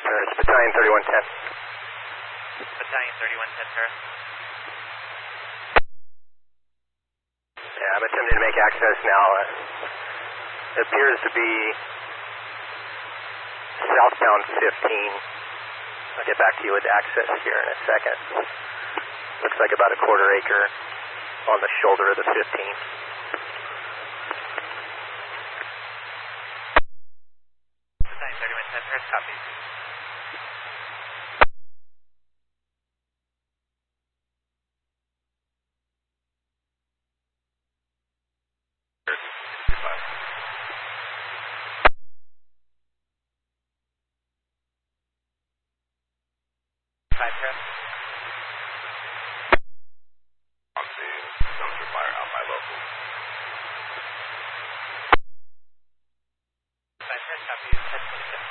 Paris, Battalion 3110. Battalion 3110, Paris. Yeah, I'm attempting to make access now. It appears to be southbound 15. I'll get back to you with access here in a second. Looks like about a quarter acre on the shoulder of the 15. Battalion 3110, Paris, copy.